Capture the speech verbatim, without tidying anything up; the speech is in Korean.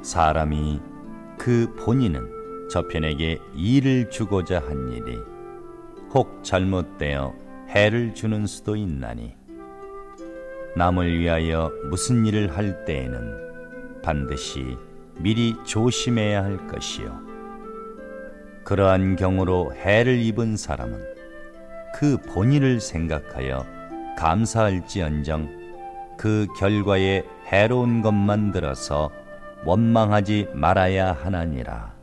사람이 그 본인은 저편에게 이를 주고자 한 일이 혹 잘못되어 해를 주는 수도 있나니, 남을 위하여 무슨 일을 할 때에는 반드시 미리 조심해야 할 것이요, 그러한 경우로 해를 입은 사람은 그 본인을 생각하여 감사할지언정 그 결과에 해로운 것만 들어서 원망하지 말아야 하나니라.